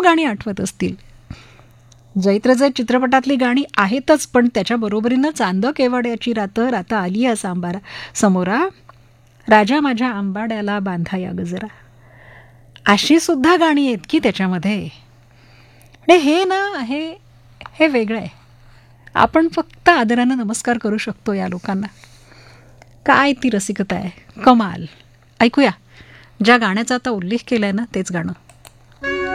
गाणी आठवत असतील. जैत्रजैत चित्रपटातली गाणी आहेतच, पण त्याच्या बरोबरीनं चांद केवाड्याची रातं राता आली या सांबारा समोरा, राजा माझ्या आंबाड्याला बांधा या गजरा, अशी सुद्धा गाणी आहेत की त्याच्यामध्ये. आणि हे ना हे वेगळं आहे. आपण फक्त आदरानं नमस्कार करू शकतो या लोकांना. काय ती रसिकता आहे, कमाल. ऐकूया ज्या गाण्याचा आता उल्लेख केलाय ना तेच गाणं.